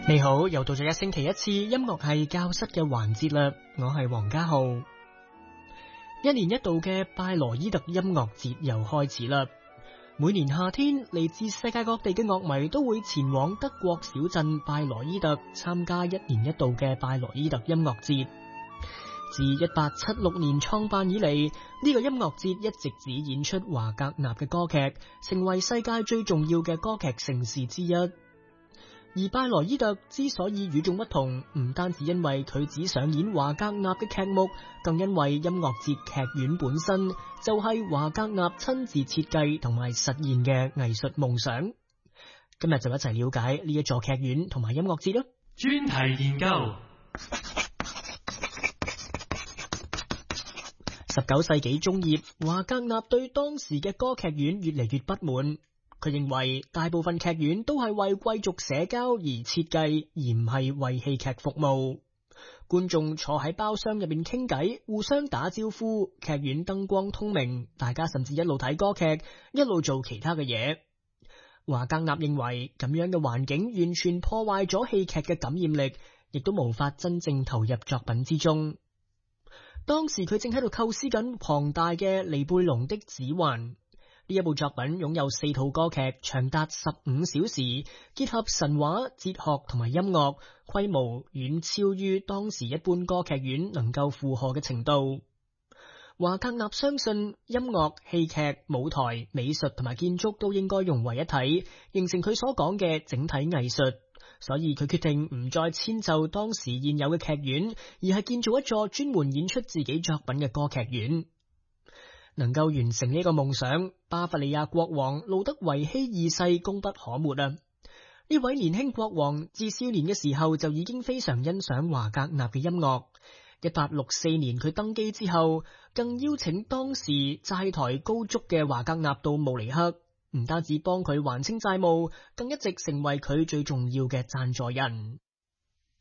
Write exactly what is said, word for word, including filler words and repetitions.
你好，又到咗一星期一次音樂係教室嘅環節啦，我係黃家浩。一年一度嘅拜羅伊特音樂節又開始啦。每年夏天，嚟自世界各地嘅樂迷都會前往德國小鎮拜羅伊特參加一年一度嘅拜羅伊特音樂節。自一八七六年創辦以嚟，呢個音樂節一直只演出華格納嘅歌劇，成為世界最重要嘅歌劇盛事之一。而拜羅伊特之所以與眾不同，唔單止因為佢只上演華格納嘅劇目，更因為音樂節劇院本身就係華格納親自設計同埋實現嘅藝術夢想。今日就一齊了解呢一座劇院同埋音樂節咯。 專題研究。 十九世紀中葉，華格納對當時嘅歌劇院越嚟越不滿。佢認為大部分劇院都係為貴族社交而設計，而唔係為戲劇服務。觀眾坐喺包廂入面傾偈，互相打招呼，劇院燈光通明，大家甚至一路睇歌劇，一路做其他嘅嘢。華格納認為咁樣嘅環境完全破壞咗戲劇嘅感染力，亦都無法真正投入作品之中。當時佢正喺度構思緊龐大嘅尼貝龍的指環。呢一部作品擁有四套歌劇，長達十五小時，結合神話、哲學同埋音樂，規模遠超於當時一般歌劇院能夠負荷嘅程度。華格納相信音樂、戲劇、舞台、美術同埋建築都應該融為一體，形成佢所講嘅整體藝術。所以佢決定唔再遷就當時現有嘅劇院，而係建造一座專門演出自己作品嘅歌劇院。能夠完成呢個夢想，巴伐利亞國王路德維希二世功不可沒啊！呢位年輕國王自少年嘅時候就已經非常欣賞華格納嘅音樂。一八六四年佢登基之後，更邀請當時債台高築嘅華格納到慕尼黑，唔單止幫佢還清債務，更一直成為佢最重要嘅贊助人。